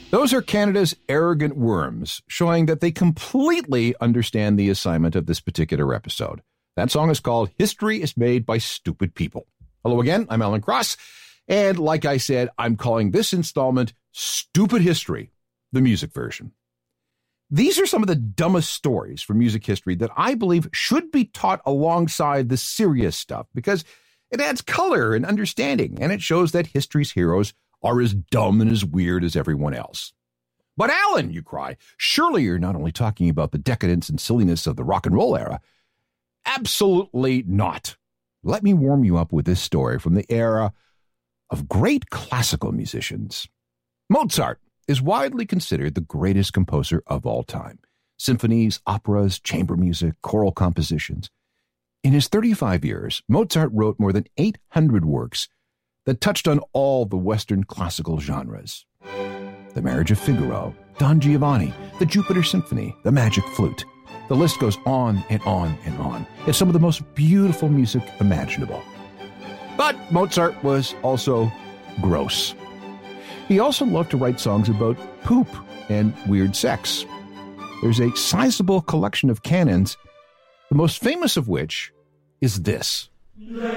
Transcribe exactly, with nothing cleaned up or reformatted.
Those are Canada's Arrogant Worms, showing that they completely understand the assignment of this particular episode. That song is called History is Made by Stupid People. Hello again, I'm Alan Cross, and like I said, I'm calling this installment Stupid History, the music version. These are some of the dumbest stories from music history that I believe should be taught alongside the serious stuff because it adds color and understanding, and it shows that history's heroes are as dumb and as weird as everyone else. But Alan, you cry, surely you're not only talking about the decadence and silliness of the rock and roll era. Absolutely not. Let me warm you up with this story from the era of great classical musicians. Mozart is widely considered the greatest composer of all time. Symphonies, operas, chamber music, choral compositions. In his thirty-five years, Mozart wrote more than eight hundred works that touched on all the Western classical genres. The Marriage of Figaro, Don Giovanni, the Jupiter Symphony, the Magic Flute. The list goes on and on and on. It's some of the most beautiful music imaginable. But Mozart was also gross. He also loved to write songs about poop and weird sex. There's a sizable collection of canons, the most famous of which is this.